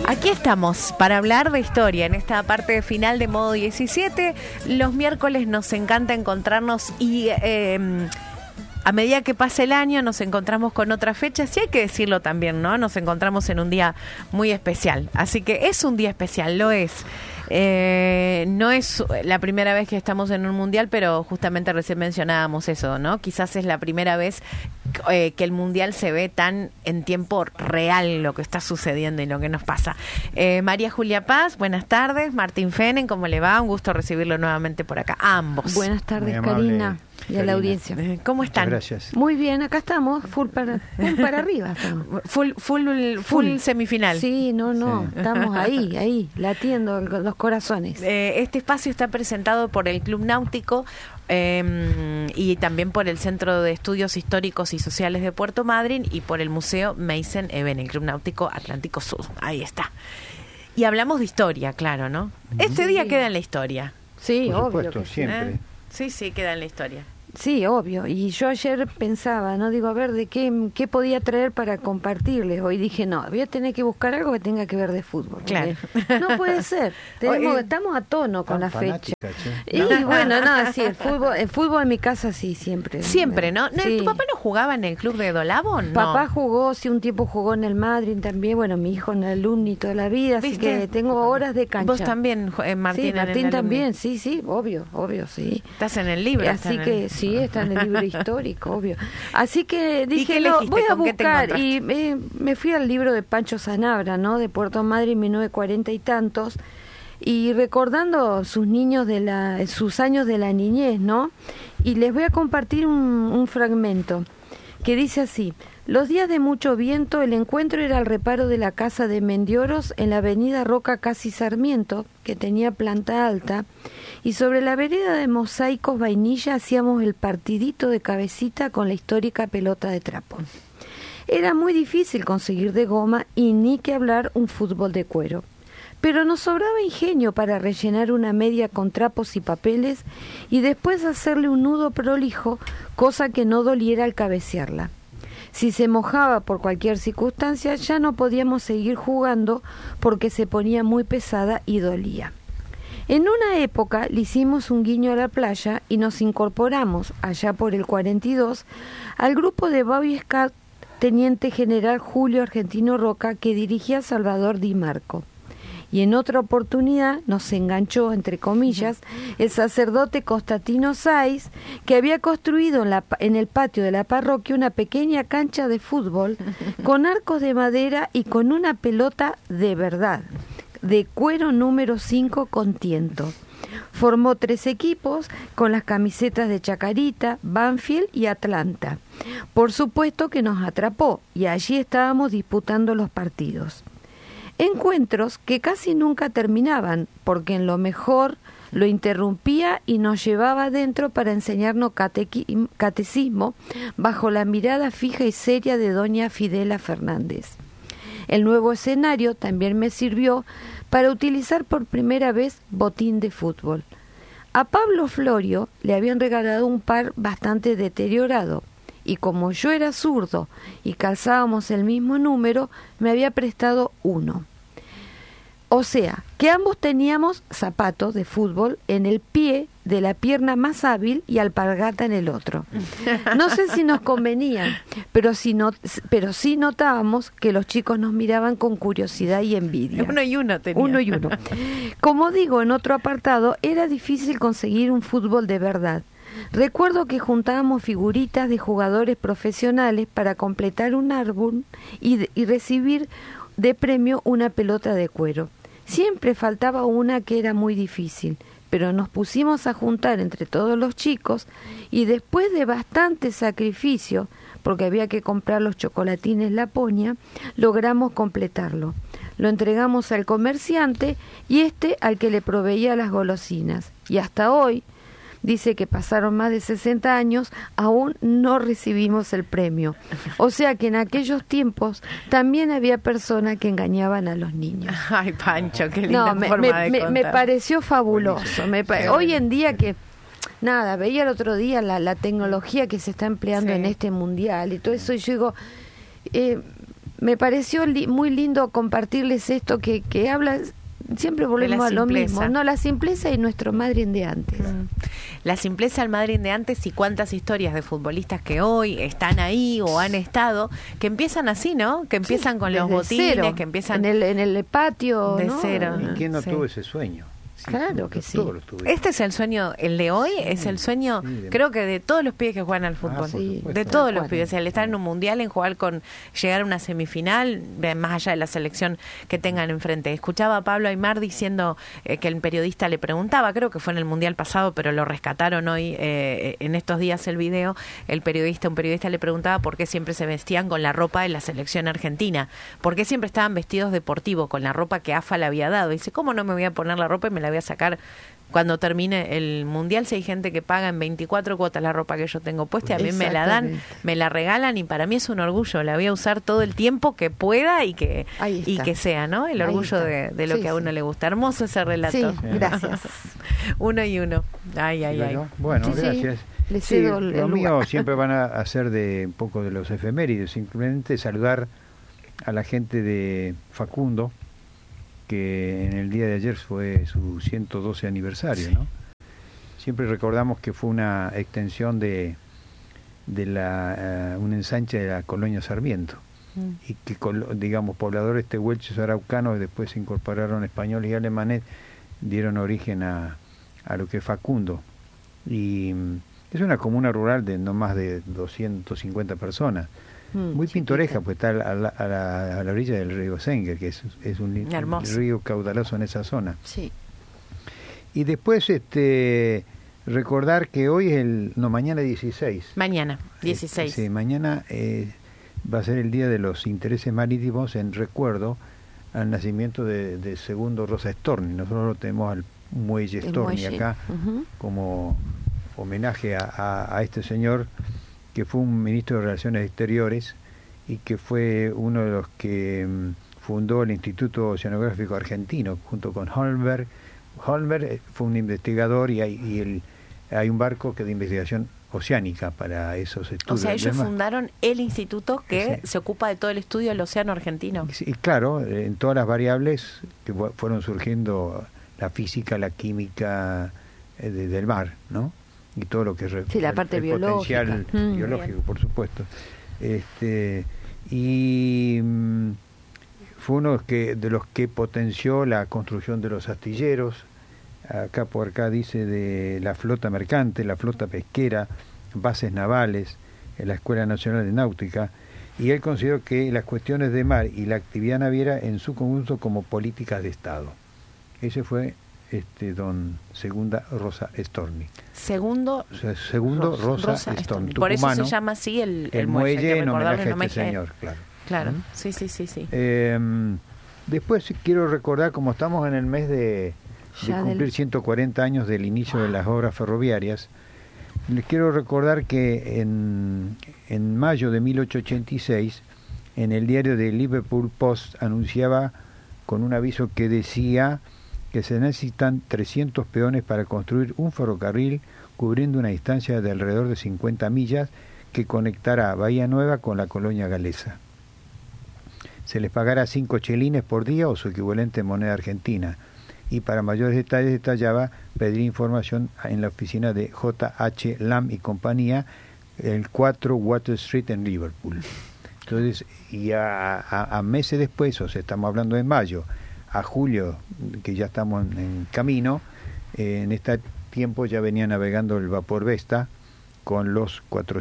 Aquí estamos para hablar de historia en esta parte final de Modo 17. Los miércoles nos encanta encontrarnos y a medida que pasa el año nos encontramos con otras fechas y hay que decirlo también, ¿no? Nos encontramos en un día muy especial. Así que es un día especial, lo es. No es la primera vez que estamos en un mundial, pero justamente recién mencionábamos eso, ¿no? Quizás es la primera vez que el mundial se ve tan en tiempo real lo que está sucediendo y lo que nos pasa. María Julia Paz, buenas tardes. Martín Fenen, ¿cómo le va? Un gusto recibirlo nuevamente por acá, ambos. Buenas tardes, Karina, y a la audiencia. ¿Cómo están? Muchas gracias. Muy bien, acá estamos, full para arriba. Estamos. Full semifinal. Sí, no, Sí. estamos ahí, latiendo los corazones. Este espacio está presentado por el Club Náutico y también por el Centro de Estudios Históricos y Sociales de Puerto Madryn y por el Museo Meissen-Eben, el Club Náutico Atlántico Sur. Ahí está. Y hablamos de historia, claro, ¿no? Este día queda en la historia. Sí, Por obvio. supuesto, siempre. Sí, queda en la historia. Sí, obvio. Y yo ayer pensaba, ¿no? Digo, a ver, ¿de qué podía traer para compartirles? Hoy dije, no, voy a tener que buscar algo que tenga que ver de fútbol. Claro. No puede ser. Estamos a tono con la fecha. Y ¿no? bueno, sí, el fútbol en mi casa sí, siempre. Siempre, ¿no? Sí. ¿Tu papá no jugaba en el club de Dolabo? No. Papá jugó, sí, un tiempo jugó en el Madrid también. Bueno, mi hijo en el Alumni toda la vida, así ¿Viste? que tengo horas de cancha. Vos también, Martín. Sí, en el Martín Alumni. también, sí, obvio, sí. Estás en el libro. Así que sí, está en el libro histórico, obvio. Así que dije, qué no, elegiste? voy a ¿Con qué te buscar y me fui al libro de Pancho Sanabria, ¿no? De Puerto Madryn, 1940 y tantos, y recordando sus sus años de la niñez, ¿no? Y les voy a compartir un fragmento que dice así: los días de mucho viento, el encuentro era al reparo de la casa de Mendioros en la avenida Roca Casi Sarmiento, que tenía planta alta, y sobre la vereda de mosaicos vainilla hacíamos el partidito de cabecita con la histórica pelota de trapo. Era muy difícil conseguir de goma y ni que hablar un fútbol de cuero. Pero nos sobraba ingenio para rellenar una media con trapos y papeles y después hacerle un nudo prolijo, cosa que no doliera al cabecearla. Si se mojaba por cualquier circunstancia, ya no podíamos seguir jugando porque se ponía muy pesada y dolía. En una época le hicimos un guiño a la playa y nos incorporamos, allá por el 42, al grupo de Boy Scout Teniente General Julio Argentino Roca que dirigía Salvador Di Marco. Y en otra oportunidad nos enganchó, entre comillas, el sacerdote Constantino Sáiz, que había construido en el patio de la parroquia una pequeña cancha de fútbol con arcos de madera y con una pelota de verdad, de cuero número 5 con tiento. Formó 3 equipos con las camisetas de Chacarita, Banfield y Atlanta. Por supuesto que nos atrapó y allí estábamos disputando los partidos. Encuentros que casi nunca terminaban, porque en lo mejor lo interrumpía y nos llevaba adentro para enseñarnos catecismo bajo la mirada fija y seria de doña Fidela Fernández. El nuevo escenario también me sirvió para utilizar por primera vez botín de fútbol. A Pablo Florio le habían regalado un par bastante deteriorado, y como yo era zurdo y calzábamos el mismo número, me había prestado uno. O sea, que ambos teníamos zapatos de fútbol en el pie de la pierna más hábil y alpargata en el otro. No sé si nos convenían, pero sí notábamos que los chicos nos miraban con curiosidad y envidia. Uno y uno tenía. Uno y uno. Como digo, en otro apartado, era difícil conseguir un fútbol de verdad. Recuerdo que juntábamos figuritas de jugadores profesionales para completar un álbum y recibir de premio una pelota de cuero. Siempre faltaba una que era muy difícil, pero nos pusimos a juntar entre todos los chicos y después de bastante sacrificio, porque había que comprar los chocolatines Laponia, logramos completarlo. Lo entregamos al comerciante y al que le proveía las golosinas. Y hasta hoy, dice que pasaron más de 60 años, aún no recibimos el premio. O sea que en aquellos tiempos también había personas que engañaban a los niños. Ay, Pancho, qué linda forma de contar. Me pareció fabuloso. Hoy en día que, nada, veía el otro día la tecnología que se está empleando en este mundial y todo eso, y yo digo, me pareció muy lindo compartirles esto que habla, siempre volvemos a lo mismo, ¿no? La simpleza y nuestro Madryn de antes. La simpleza del Madryn de antes y cuántas historias de futbolistas que hoy están ahí o han estado, que empiezan así, ¿no? Que empiezan con los botines, cero, que empiezan en el patio, de ¿no? cero. ¿Y quién no tuvo ese sueño? Sí, claro que sí. Este es el sueño, el de hoy, es el sueño, creo que de todos los pibes que juegan al fútbol. De todos los pibes. El estar en un mundial, en jugar llegar a una semifinal, más allá de la selección que tengan enfrente. Escuchaba a Pablo Aimar diciendo que el periodista le preguntaba, creo que fue en el mundial pasado, pero lo rescataron hoy, en estos días el video, un periodista le preguntaba por qué siempre se vestían con la ropa de la selección argentina, por qué siempre estaban vestidos deportivos, con la ropa que AFA le había dado. Y dice, ¿cómo no me voy a poner la ropa y me la voy a sacar cuando termine el mundial? Si hay gente que paga en 24 cuotas la ropa que yo tengo puesta, y a mí me la dan, me la regalan, y para mí es un orgullo, la voy a usar todo el tiempo que pueda y que sea, ¿no? El orgullo de lo que a uno le gusta. Hermoso ese relato. Sí, gracias. Uno y uno. Ay. Bueno, gracias. Le cedo lo mío siempre van a hacer de un poco de los efemérides, simplemente saludar a la gente de Facundo, que en el día de ayer fue su 112 aniversario, ¿no? Siempre recordamos que fue una extensión de un ensanche de la colonia Sarmiento, y que, digamos, pobladores tehuelches araucanos después se incorporaron españoles y alemanes, dieron origen a lo que es Facundo, y es una comuna rural de no más de 250 personas, muy pintoresca, pues está a la orilla del río Senger, que es un río caudaloso en esa zona. Sí. Y después recordar que hoy es mañana 16. Mañana 16. Sí, mañana va a ser el día de los intereses marítimos, en recuerdo al nacimiento de segundo Rosa Storni. Nosotros lo tenemos al muelle Storni acá, como homenaje a este señor, que fue un ministro de Relaciones Exteriores y que fue uno de los que fundó el Instituto Oceanográfico Argentino junto con Holmberg. Holmberg fue un investigador y hay un barco de investigación oceánica para esos estudios. O sea, ellos fundaron el instituto que se ocupa de todo el estudio del océano argentino. Sí, claro, en todas las variables que fueron surgiendo, la física, la química del mar, ¿no? Y todo lo que es la parte biológica. Potencial biológico, por supuesto. Y fue uno de los que potenció la construcción de los astilleros. Por acá dice de la flota mercante, la flota pesquera, bases navales, la Escuela Nacional de Náutica, y él consideró que las cuestiones de mar y la actividad naviera en su conjunto como políticas de Estado. Ese fue don Segunda Rosa Storni. Segundo Rosa Storni. Por eso se llama así el muelle, en homenaje a este señor, claro. Claro, sí. Después quiero recordar, como estamos en el mes de cumplir 140 años del inicio de las obras ferroviarias, les quiero recordar que en mayo de 1886, en el diario de Liverpool Post anunciaba con un aviso que decía que se necesitan 300 peones para construir un ferrocarril cubriendo una distancia de alrededor de 50 millas que conectará Bahía Nueva con la colonia galesa. Se les pagará 5 chelines por día o su equivalente en moneda argentina. Y para mayores detalles detallaba pedir información en la oficina de J.H. Lamb y compañía, el 4 Water Street en Liverpool. Entonces, y a meses después, o sea, estamos hablando de mayo, a julio, que ya estamos en camino, en este tiempo ya venía navegando el vapor Vesta con los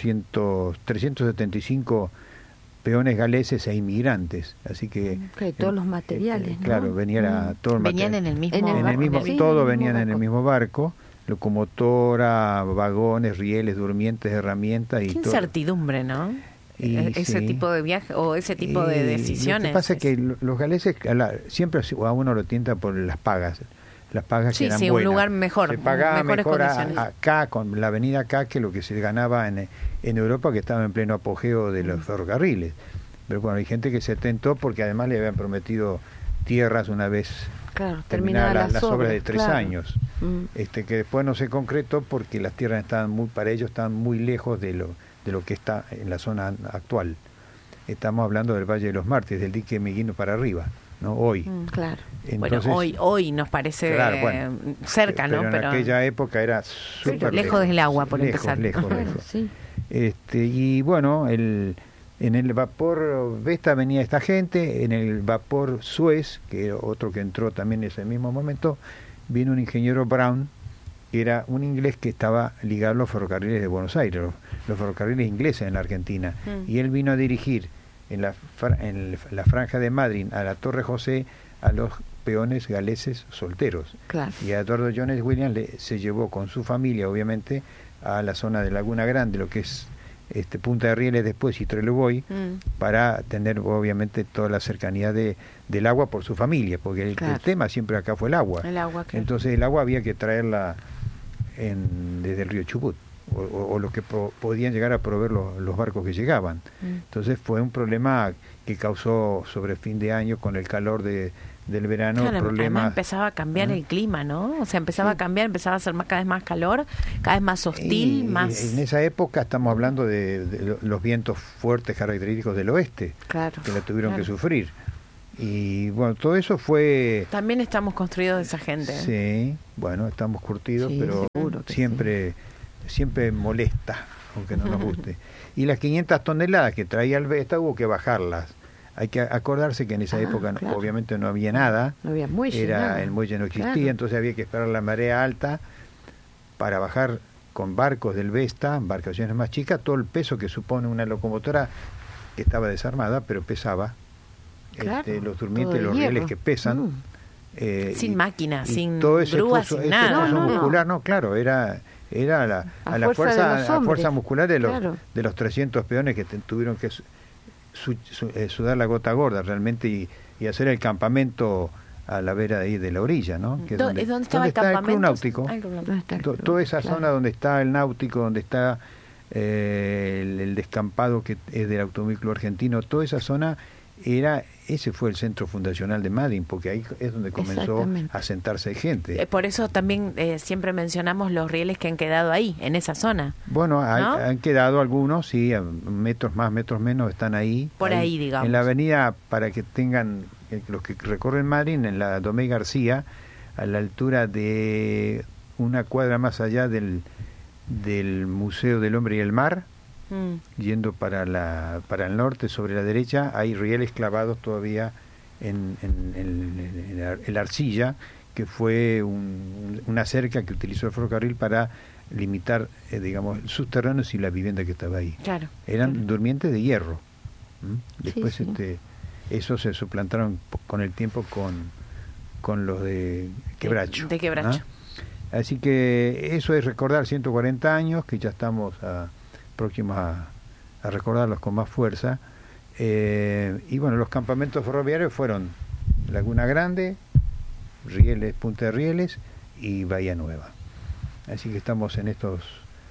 375 peones galeses e inmigrantes, así que todos los materiales, claro, venían en el mismo todo venían en el mismo barco, locomotora, vagones, rieles, durmientes, herramientas y qué todo. Incertidumbre, ¿no? Ese tipo de viaje o ese tipo de decisiones. Lo que pasa es que los galeses siempre a uno lo tienta por las pagas que eran buenas. Un lugar mejor, se pagaba mejores mejor condiciones. acá, con la avenida acá, que lo que se ganaba en Europa, que estaba en pleno apogeo de los ferrocarriles. Pero bueno, hay gente que se tentó porque además le habían prometido tierras una vez terminadas las obras de 3 años, que después no se concretó porque las tierras para ellos estaban muy lejos de lo que está en la zona actual. estamos hablando del Valle de los Mártires, del dique Meguino para arriba, ¿no? Hoy. Claro. Entonces, bueno, hoy nos parece cerca, ¿no? Pero en aquella época era súper lejos del agua, por empezar. Lejos. Sí. Y bueno, en el vapor Vesta venía esta gente, en el vapor Suez, que era otro que entró también en ese mismo momento, vino un ingeniero Brown, que era un inglés que estaba ligado a los ferrocarriles de Buenos Aires, los ferrocarriles ingleses en la Argentina, y él vino a dirigir en la franja de Madrid a la Torre José a los peones galeses solteros. Claro. Y a Eduardo Jones Williams se llevó con su familia, obviamente, a la zona de Laguna Grande, lo que es Punta de Rieles después y Trelew, para tener obviamente toda la cercanía del agua por su familia, porque el tema siempre acá fue el agua. Claro. Entonces el agua había que traerla desde el río Chubut, o los que podían llegar a proveer los barcos que llegaban. Entonces fue un problema que causó sobre fin de año, con el calor del verano, problemas. Además empezaba a cambiar el clima, ¿no? O sea, empezaba a cambiar, empezaba a hacer cada vez más calor, cada vez más hostil, más... En esa época estamos hablando de los vientos fuertes característicos del oeste, que la tuvieron que sufrir. Y bueno, todo eso fue... También estamos construidos de esa gente. Sí, bueno, estamos curtidos, pero siempre molesta, aunque no nos guste. Y las 500 toneladas que traía el Vesta hubo que bajarlas. Hay que acordarse que en esa época obviamente no había nada, no había muelle, el muelle no existía, entonces había que esperar la marea alta para bajar con barcos del Vesta, embarcaciones más chicas, todo el peso que supone una locomotora que estaba desarmada, pero pesaba, los durmientes, los rieles que pesan, sin máquina, sin grúas, sin nada. Muscular, a la fuerza muscular de los 300 peones que tuvieron que sudar la gota gorda realmente y hacer el campamento a la vera de ahí de la orilla, ¿no? Que ¿Dónde estaba el campamento? El Club Náutico. Toda esa zona donde está el náutico, donde está el descampado que es del Automóvil Club Argentino, toda esa zona ese fue el centro fundacional de Madrid, porque ahí es donde comenzó a sentarse gente. Por eso también siempre mencionamos los rieles que han quedado ahí, en esa zona. Bueno, han quedado algunos, sí, metros más, metros menos, están ahí. Por ahí, digamos. En la avenida, para que tengan, los que recorren Madrid, en la Domé García, a la altura de una cuadra más allá del Museo del Hombre y el Mar, yendo para el norte, sobre la derecha, hay rieles clavados todavía en la arcilla, que fue una cerca que utilizó el ferrocarril para limitar, digamos, sus terrenos y la vivienda que estaba ahí. Eran durmientes de hierro. Después esos se suplantaron con el tiempo con los de Quebracho. De Quebracho. Así que eso es recordar 140 años, que ya estamos próximos a recordarlos con más fuerza. Y bueno, los campamentos ferroviarios fueron Laguna Grande, Rieles, Punta de Rieles y Bahía Nueva. Así que estamos en estos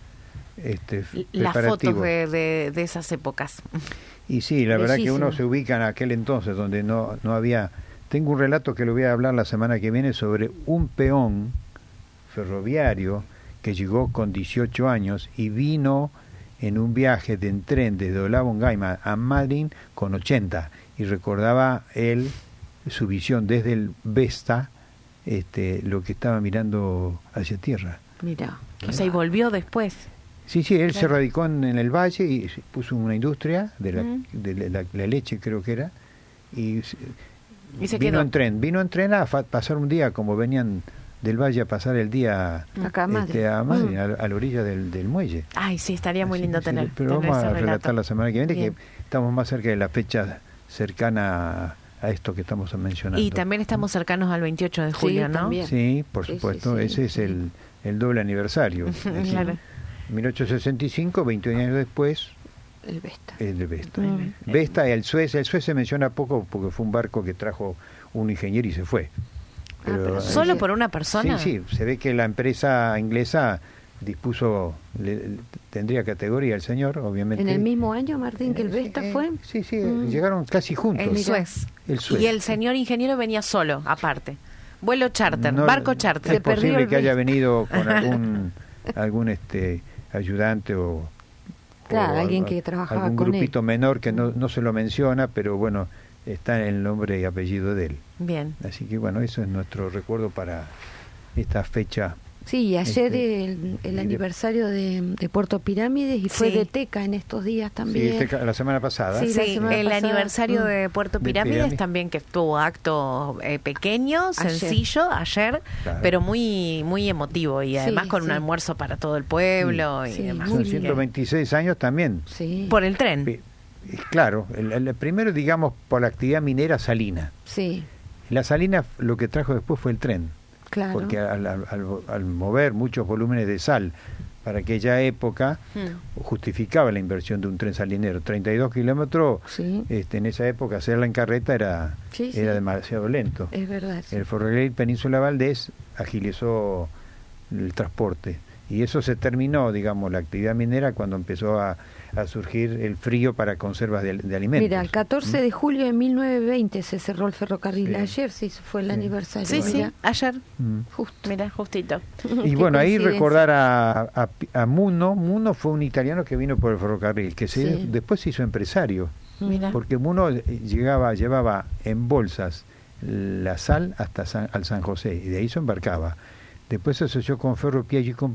las preparativos. Fotos de esas épocas. Y sí, la verdad que uno se ubica en aquel entonces donde no había... Tengo un relato que lo voy a hablar la semana que viene sobre un peón ferroviario que llegó con 18 años y vino en un viaje de tren desde Olabongaima a Madrid con 80, y recordaba él su visión desde el Vesta, lo que estaba mirando hacia tierra. Mira, o sea, y volvió después. Sí, él se radicó en el valle y puso una industria de la leche, creo que era, y se vino quedó. Vino en tren a pasar un día, como venían del valle a pasar el día a Madrid, a la orilla del muelle. Ay, sí, estaría muy lindo tener. Pero vamos a relatar la semana que viene, que estamos más cerca de la fecha cercana a esto que estamos mencionando. Y también estamos cercanos al 28 de julio, ¿no? También. Sí, por supuesto, ese es el doble aniversario. Claro. 1865, 21 años después, el Vesta. Vesta, el Suez se menciona poco porque fue un barco que trajo un ingeniero y se fue. Pero ¿solo por una persona? Sí, se ve que la empresa inglesa dispuso, tendría categoría el señor, obviamente. ¿En el mismo año, Martín, que el Vesta fue? Sí, llegaron casi juntos. El Suez. Y el señor ingeniero venía solo, aparte. Vuelo charter, barco charter. Es posible que haya venido con algún ayudante o Claro, alguien que trabajaba algún con grupito él. menor que no se lo menciona, pero bueno, está en el nombre y apellido de él. Bien. Así que bueno, eso es nuestro recuerdo para esta fecha. Sí, y ayer el aniversario de Puerto Pirámides y fue Sí. de Teca en estos días también. Sí, la semana pasada. Sí, la Sí, semana el pasada. aniversario de Puerto De Pirámides Pirámides. también, que tuvo acto pequeño, Ayer. sencillo, ayer, Claro. pero muy muy emotivo y Sí, además con un sí. almuerzo para todo el pueblo y Sí, demás. muy Son bien. 126 años también. Sí, Por el tren. Claro, el primero, digamos, por la actividad minera salina. sí, La salina lo que trajo después fue el tren, claro. porque al mover muchos volúmenes de sal para aquella época, justificaba la inversión de un tren salinero. 32 kilómetros, Sí. en esa época hacerla en carreta era Sí, sí. demasiado lento. Es verdad. sí. El ferrocarril Península Valdés agilizó el transporte y eso se terminó, digamos, la actividad minera cuando empezó a surgir el frío para conservas de alimentos. Mira, el 14 de julio de 1920 se cerró el ferrocarril. Sí. Ayer sí fue el Sí. aniversario. Sí, sí, mira. ayer. Mm. Justo. Mira, justito. Y Qué bueno, ahí coincidencia. recordar a Muno. Muno fue un italiano que vino por el ferrocarril, que Sí. después se hizo empresario, Mira. porque Muno llevaba en bolsas la sal hasta al San José, y de ahí se embarcaba. Después se asoció con Ferro Piaggi